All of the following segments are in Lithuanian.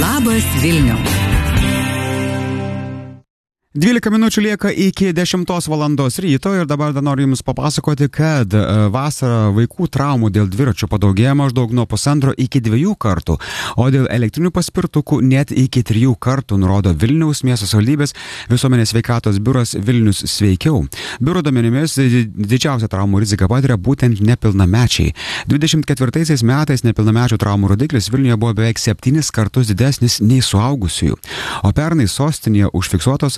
Labas Vilniau. 12 minučių lieka iki 10 valandos ryto ir dabar dar noriu Jums papasakoti, kad vasarą vaikų traumų dėl dviračių padaugėjo maždaug nuo 1,5 iki 2 kartų, o dėl elektrinių paspirtukų net iki 3 kartų, nurodo Vilniaus miesto savivaldybės visuomenės sveikatos biuras Vilnius sveikiau. Biuro duomenimis didžiausia traumų rizika patiria būtent nepilnamečiai. 24 metais nepilnamečių traumų rodiklis Vilniuje buvo beveik 7 kartus didesnis nei suaugusiųjų, o pernai sostinėje užfiksuotos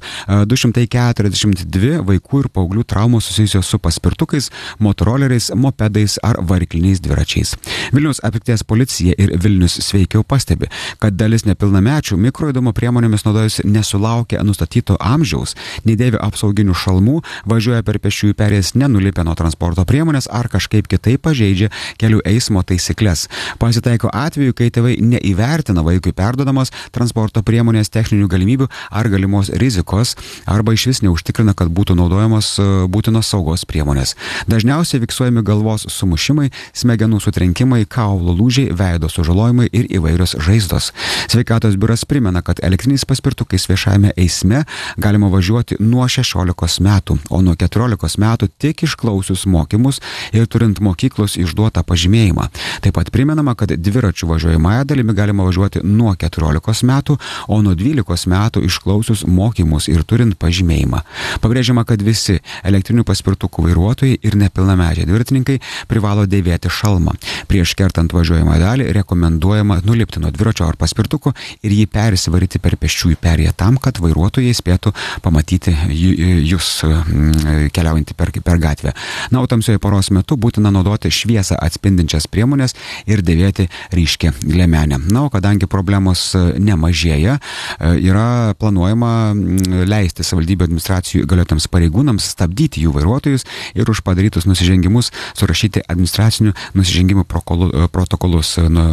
242 vaikų ir paauglių traumos susijusios su paspirtukais, motoroleriais, mopedais ar varikliniais dviračiais. Vilniaus apskrities policija ir Vilnius sveikiau pastebi, kad dalis nepilnamečių mikrojudumo priemonėmis naudojasi nesulaukę nustatyto amžiaus, nedėvi apsauginių šalmų, važiuoja per pėsčiųjų perėjas nenulipę nuo transporto priemonės ar kažkaip kitaip pažeidžia kelių eismo taisyklės. Pasitaiko atveju, kai tėvai neįvertina vaikui perduodamos transporto priemonės techninių galimybių ar galimos rizikos, arba išvis neužtikrina, kad būtų naudojamos būtinos saugos priemonės. Dažniausiai fiksuojami galvos sumušimai, smegenų sutrenkimai, kaulo lūžiai, veido sužalojimai ir įvairios žaizdos. Sveikatos biuras primena, kad elektriniais paspirtukais viešajame eisme galima važiuoti nuo 16 metų, o nuo 14 metų tik išklausius mokymus ir turint mokyklos išduotą pažymėjimą. Taip pat primenama, kad dviračių važiuojamąją dalimi galima važiuoti nuo 14 metų, o nuo 12 metų išklausius mokymus ir turint pažymėjimą. Pabrėžiama, kad visi elektrinių paspirtukų vairuotojai ir nepilnamečiai dviratininkai privalo dėvėti šalmą. Prieš kertant važiuojamą dalį rekomenduojama nulipti nuo dviračio ar paspirtuko ir jį persivaryti per pėsčiųjų perėją tam, kad vairuotojai spėtų pamatyti jūs keliaujantį per gatvę. Na, o tamsioje paros metu būtina naudoti šviesą atspindinčias priemonės ir dėvėti ryškią liemenę. Na, o kadangi problemos nemažėja, yra planuojama leisti savivaldybių administracijų įgaliotiems pareigūnams stabdyti jų vairuotojus ir už padarytus nusižengimus surašyti administracinių nusižengimų protokolus.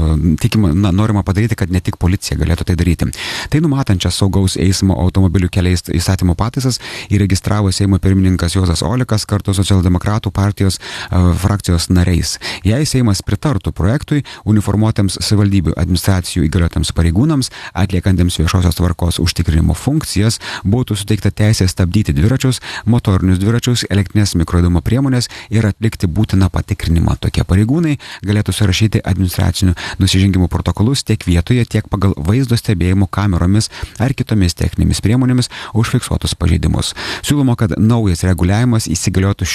Norima padaryti, kad ne tik policija galėtų tai daryti. Tai numatančias saugaus eismo automobilių keliais įstatymo pataisas įregistravo Seimo pirmininkas Juozas Olekas kartu socialdemokratų partijos frakcijos nariais. Jei Seimas pritartų projektui, uniformuotiems savivaldybių administracijų įgaliotiems pareigūnams, atliekantiems viešosios tvarkos užtikrinimo funkcijas, būtų suteikta teisė stabdyti dviračius, motorinius dviračius, elektrinės mikrojudumo priemonės ir atlikti būtiną patikrinimą. Tokie pareigūnai galėtų surašyti administracinių nusižengimų protokolus tiek vietoje, tiek pagal vaizdo stebėjimo kameromis ar kitomis techninėmis priemonėmis užfiksuotus pažeidimus. Siūloma, kad naujas reguliavimas įsigaliotų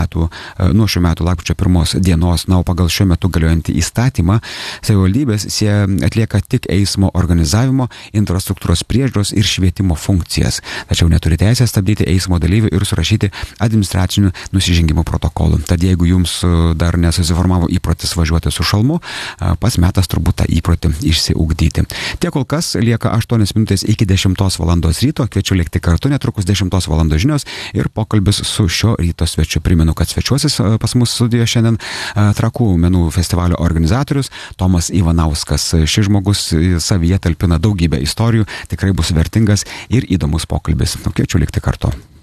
nuo šių metų lapkričio 1 dienos, na, o pagal šiuo metu galiojantį įstatymą savivaldybės atlieka tik eismo organizavimo, infrastruktūros priežiūros ir švietimo funkcijas. Tačiau neturi teisės stabdyti eismo dalyvių ir surašyti administracinių nusižengimų protokolų. Tad jeigu jums dar nesusiformavo įprotis važiuoti su šalmu, pats metas turbūt tą įprotį išsiugdyti. Tiek kol kas lieka 8 minutės iki 10 valandos ryto. Kviečiu likti kartu, netrukus 10 valandos žinios ir pokalbis su šio ryto svečiu. Primenu, kad svečiuosis pas mus studijoje šiandien Trakų menų festivalio organizatorius Tomas Ivanauskas. Šis žmogus savyje talpina daugybę istorijų, tikrai bus vertingas ir įdomus pokalbis. Kviečiu likti kartu.